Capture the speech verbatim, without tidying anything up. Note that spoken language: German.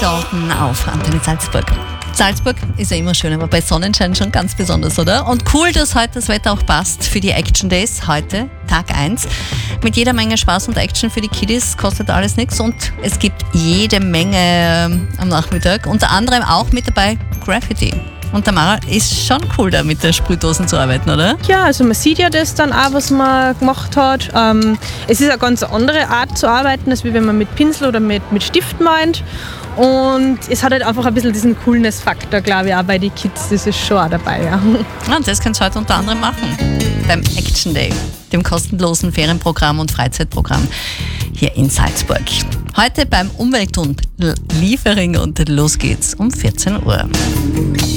Dalton auf Antenne Salzburg. Salzburg ist ja immer schön, aber bei Sonnenschein schon ganz besonders, oder? Und cool, dass heute das Wetter auch passt für die Action Days. Heute, Tag eins. Mit jeder Menge Spaß und Action für die Kiddies, kostet alles nichts. Und es gibt jede Menge ähm, am Nachmittag. Unter anderem auch mit dabei Graffiti. Und Tamara, ist schon cool, da mit der Sprühdosen zu arbeiten, oder? Ja, also man sieht ja das dann auch, was man gemacht hat. Ähm, es ist eine ganz andere Art zu arbeiten, als wie wenn man mit Pinsel oder mit, mit Stift meint. Und es hat halt einfach ein bisschen diesen Coolness-Faktor, glaube ich, auch bei den Kids. Das ist schon auch dabei, ja. Ja, und das könnt ihr heute unter anderem machen. Beim Action Day, dem kostenlosen Ferienprogramm und Freizeitprogramm hier in Salzburg. Heute beim Umwelt- und Liefering und los geht's um vierzehn Uhr.